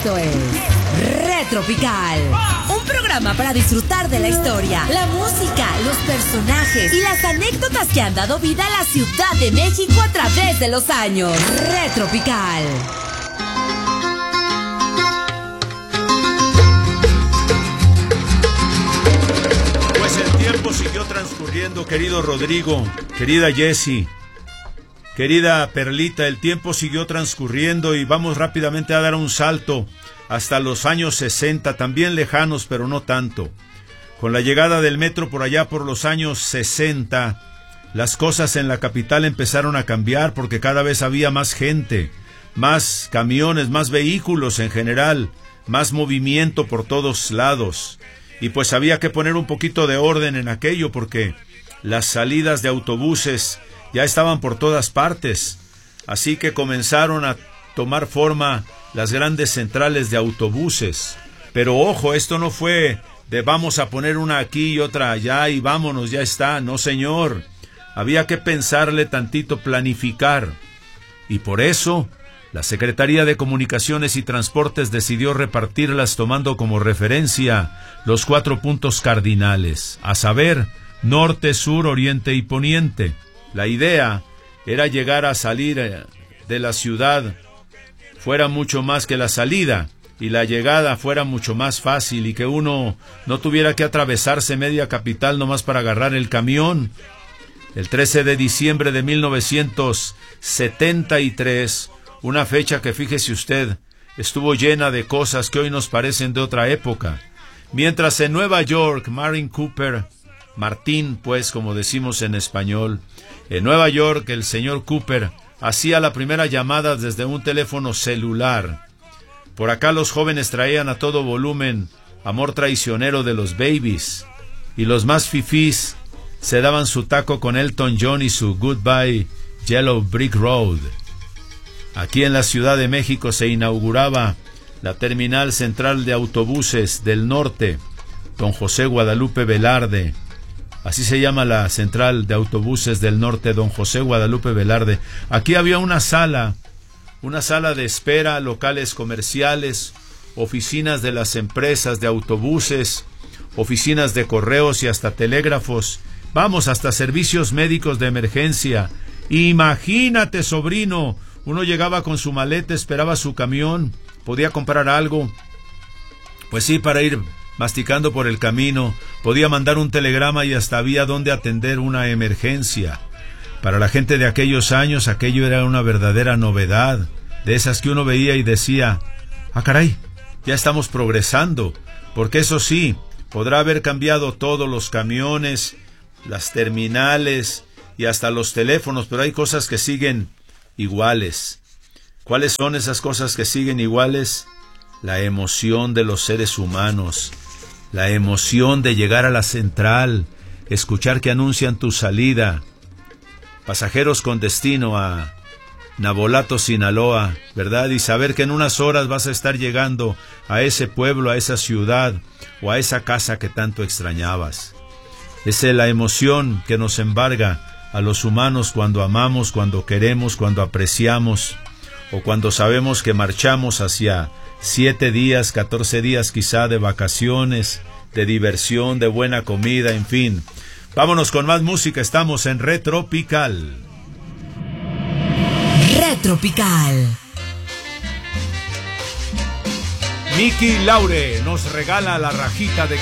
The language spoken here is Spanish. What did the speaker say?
Esto es Retropical, un programa para disfrutar de la historia, la música, los personajes y las anécdotas que han dado vida a la Ciudad de México a través de los años. Retropical. Pues el tiempo siguió transcurriendo, querido Rodrigo, querida Jessie, querida Perlita, el tiempo siguió transcurriendo y vamos rápidamente a dar un salto hasta los años 60, también lejanos, pero no tanto. Con la llegada del metro por allá por los años 60, las cosas en la capital empezaron a cambiar porque cada vez había más gente, más camiones, más vehículos en general, más movimiento por todos lados. Y pues había que poner un poquito de orden en aquello porque las salidas de autobuses ya estaban por todas partes. Así que comenzaron a tomar forma las grandes centrales de autobuses. Pero ojo, esto no fue de vamos a poner una aquí y otra allá y vámonos, ya está. No, señor. Había que pensarle tantito, planificar. Y por eso la Secretaría de Comunicaciones y Transportes decidió repartirlas tomando como referencia los 4 puntos cardinales, a saber, norte, sur, oriente y poniente. La idea era llegar a salir de la ciudad fuera mucho más que la salida, y la llegada fuera mucho más fácil, y que uno no tuviera que atravesarse media capital nomás para agarrar el camión. El 13 de diciembre de 1973, una fecha que, fíjese usted, estuvo llena de cosas que hoy nos parecen de otra época. Mientras en Nueva York, Martín, pues, como decimos en español, en Nueva York el señor Cooper hacía la primera llamada desde un teléfono celular. Por acá los jóvenes traían a todo volumen Amor Traicionero de los Babies, y los más fifís se daban su taco con Elton John y su Goodbye Yellow Brick Road. Aquí en la Ciudad de México se inauguraba la Terminal Central de Autobuses del Norte, Don José Guadalupe Velarde. Así se llama la Central de Autobuses del Norte, Don José Guadalupe Velarde. Aquí había una sala de espera, locales comerciales, oficinas de las empresas de autobuses, oficinas de correos y hasta telégrafos. Vamos, hasta servicios médicos de emergencia. Imagínate, sobrino, uno llegaba con su maleta, esperaba su camión, podía comprar algo, pues sí, para ir masticando por el camino, podía mandar un telegrama y hasta había donde atender una emergencia. Para la gente de aquellos años, aquello era una verdadera novedad, de esas que uno veía y decía, ¡ah, caray! Ya estamos progresando, porque eso sí, podrá haber cambiado todos los camiones, las terminales y hasta los teléfonos, pero hay cosas que siguen iguales. ¿Cuáles son esas cosas que siguen iguales? La emoción de los seres humanos, la emoción de llegar a la central, escuchar que anuncian tu salida, pasajeros con destino a Navolato, Sinaloa, ¿verdad? Y saber que en unas horas vas a estar llegando a ese pueblo, a esa ciudad o a esa casa que tanto extrañabas. Esa es la emoción que nos embarga a los humanos cuando amamos, cuando queremos, cuando apreciamos o cuando sabemos que marchamos hacia 7 días, 14 días quizá de vacaciones, de diversión, de buena comida, en fin. Vámonos con más música, estamos en Retropical. Retropical. Miki Laure nos regala la rajita de